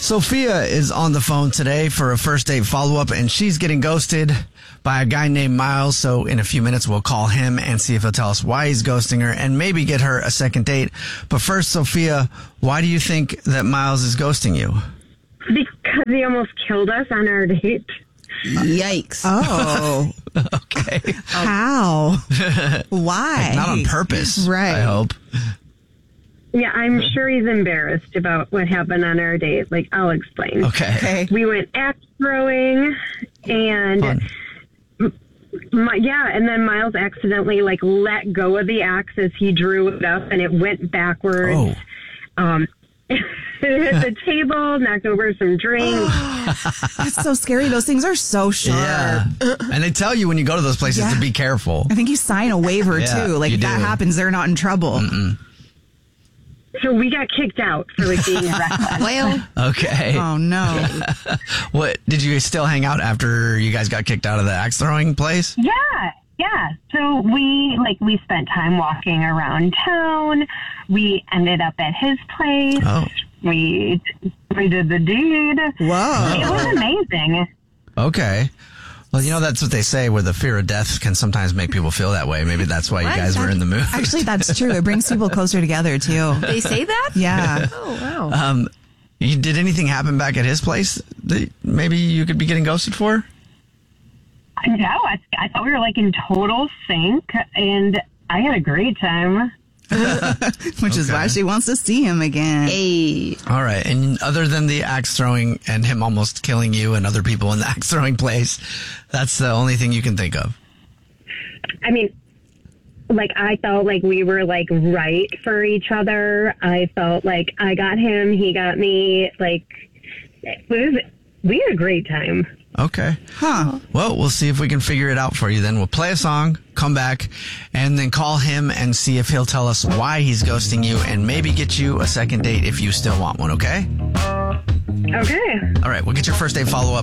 Sophia is on the phone today for a first date follow-up, and she's getting ghosted by a guy named Miles. So in a few minutes, we'll call him and see if he'll tell us why he's ghosting her and maybe get her a second date. But first, Sophia, why do you think that Miles is ghosting you? Because he almost killed us on our date. Yikes. Oh. Okay. How? Why? Not on purpose, Right. I hope. Yeah, I'm sure he's embarrassed about what happened on our date. Like, I'll explain. Okay. We went axe throwing, and Fun. and then Miles accidentally let go of the axe as he drew it up, and it went backwards. Oh. It hit the table, knocked over some drinks. That's so scary. Those things are so sharp. Yeah. And they tell you when you go to those places Yeah. to be careful. I think you sign a waiver, Yeah, too. Like, you if that do. happens, they're not in trouble. So we got kicked out for being reckless. Well, Okay. Oh, no. What did you still hang out after you guys got kicked out of the axe throwing place? Yeah. So we spent time walking around town. We ended up at his place. Oh. We did the deed. Whoa. It was amazing. Okay. Well, that's what they say, where the fear of death can sometimes make people feel that way. Maybe that's why you guys were in the mood. Actually, that's true. It brings people closer together, too. they say that? Yeah. Oh, wow. Did anything happen back at his place that maybe you could be getting ghosted for? No, I thought we were in total sync, and I had a great time. Which is why she wants to see him again. Hey. All right. And other than the axe throwing and him almost killing you and other people in the axe throwing place, that's the only thing you can think of. I mean, I felt like we were right for each other. I felt like I got him, he got me. We had a great time. Okay. Huh. Well, we'll see if we can figure it out for you then. We'll play a song, come back, and then call him and see if he'll tell us why he's ghosting you and maybe get you a second date if you still want one, okay? Okay. All right, we'll get your first date follow-up